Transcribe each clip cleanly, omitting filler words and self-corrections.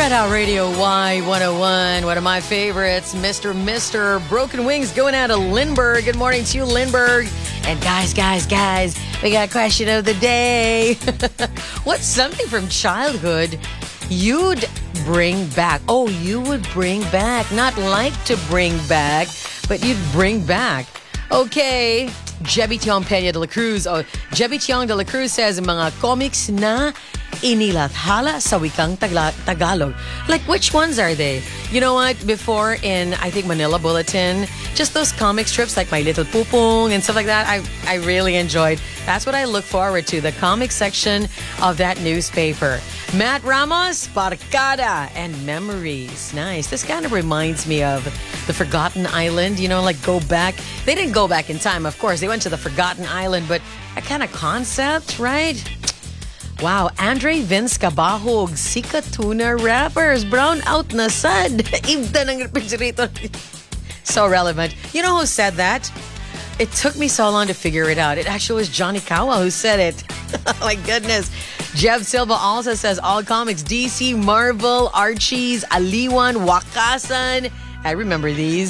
Red Hot Radio Y101, one of my favorites, Mr. Broken Wings going out to Lindbergh. Good morning to you, Lindbergh. And guys, we got a question of the day. What's something from childhood you'd bring back? Oh, you would bring back. Not like to bring back, but you'd bring back. Okay. Jebby Tiong Peña de la Cruz. Oh, Jebby Tiong de la Cruz says, mga comics na inilathala sa wikang Tagalog. Like, which ones are they? You know what? Before in, I think, Manila Bulletin, just those comic strips like My Little Pupong and stuff like that, I really enjoyed. That's what I look forward to, the comic section of that newspaper. Matt Ramos, Barkada, and Memories. Nice. This kind of reminds me of the Forgotten Island, you know, like go back. They didn't go back in time, of course. They went to the Forgotten Island, but a kind of concept, right? Wow, Andre Vince Cabahog, sikat tuna rappers, brown out na sad. Ibda ng refrigerator. So relevant. You know who said that? It took me so long to figure it out. It actually was Johnny Kawa who said it. Oh my goodness. Jeb Silva also says all comics, DC, Marvel, Archie's, Aliwan, Wakasan. I remember these.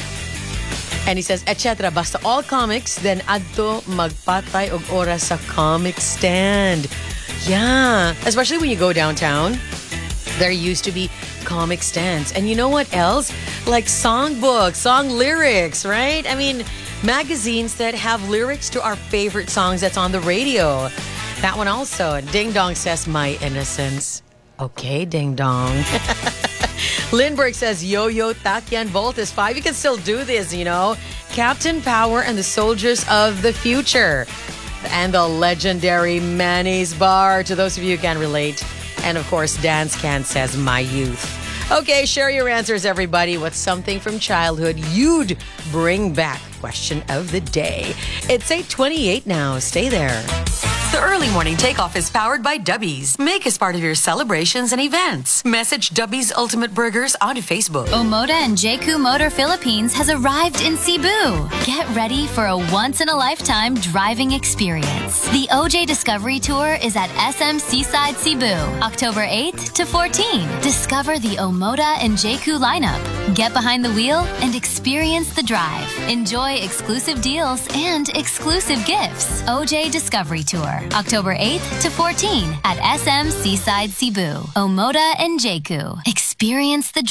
And he says, etc. Basta all comics, then adto magpatay og oras sa comic stand. Yeah, especially when you go downtown, there used to be comic stands. And you know what else? Like songbooks, song lyrics, right? I mean, magazines that have lyrics to our favorite songs that's on the radio. That one also. Ding Dong says, my innocence. Okay, Ding Dong. Lindbergh says, Yo-Yo Takyan Volt is 5. You can still do this, you know. Captain Power and the Soldiers of the Future. And the legendary Manny's Bar, to those of you who can relate. And of course, Dance Can says, my youth. Okay, share your answers, everybody. What's something from childhood you'd bring back? Question of the day. It's 8:28 now. Stay there. The early morning takeoff is powered by Dubby's. Make us part of your celebrations and events. Message Dubby's Ultimate Burgers on Facebook. Omoda and JQ Motor Philippines has arrived in Cebu. Get ready for a once-in-a-lifetime driving experience. The OJ Discovery Tour is at SM Seaside Cebu, October 8th to 14th. Discover the Omoda and JQ lineup. Get behind the wheel and experience the drive. Enjoy exclusive deals and exclusive gifts. OJ Discovery Tour. October 8th to 14th at SM Seaside Cebu. Omoda and JQ. Experience the